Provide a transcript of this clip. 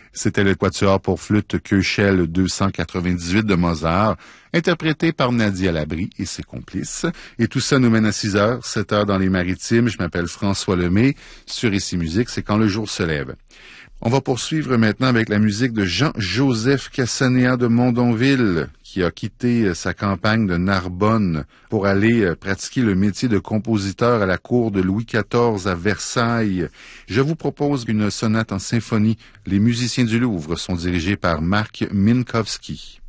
C'était le quatuor pour flûte Köchel 298 de Mozart, interprété par Nadia Labrie et ses complices. Et tout ça nous mène à 6 heures, 7 heures dans les Maritimes. Je m'appelle François Lemay. Sur Ici Musique, c'est quand le jour se lève. On va poursuivre maintenant avec la musique de Jean-Joseph Cassanéan de Mondonville, qui a quitté sa campagne de Narbonne pour aller pratiquer le métier de compositeur à la cour de Louis XIV à Versailles. Je vous propose une sonate en symphonie. Les musiciens du Louvre sont dirigés par Marc Minkowski.